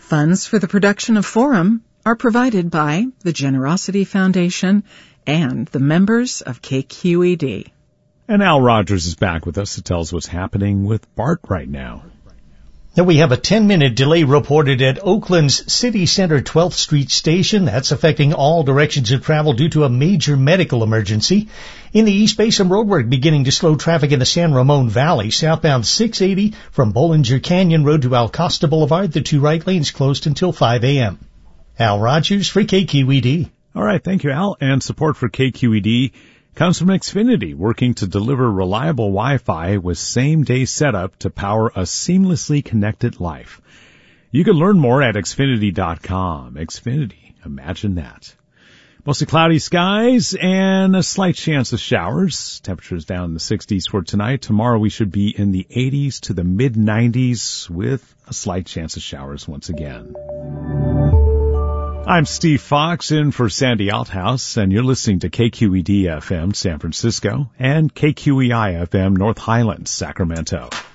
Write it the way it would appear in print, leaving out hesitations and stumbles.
Funds for the production of Forum are provided by the Generosity Foundation and the members of KQED. And Al Rogers is back with us to tell us what's happening with BART right now. Now we have a 10-minute delay reported at Oakland's City Center 12th Street station. That's affecting all directions of travel due to a major medical emergency. In the East Basin roadwork beginning to slow traffic in the San Ramon Valley. Southbound 680 from Bollinger Canyon Road to Al Costa Boulevard. The two right lanes closed until 5 a.m. Al Rogers for KQED. All right, thank you, Al. And support for KQED comes from Xfinity, working to deliver reliable Wi-Fi with same-day setup to power a seamlessly connected life. You can learn more at Xfinity.com. Xfinity, imagine that. Mostly cloudy skies and a slight chance of showers. Temperatures down in the 60s for tonight. Tomorrow we should be in the 80s to the mid-90s with a slight chance of showers once again. I'm Steve Fox in for Sandy Althouse, and you're listening to KQED FM San Francisco and KQEI FM North Highlands, Sacramento.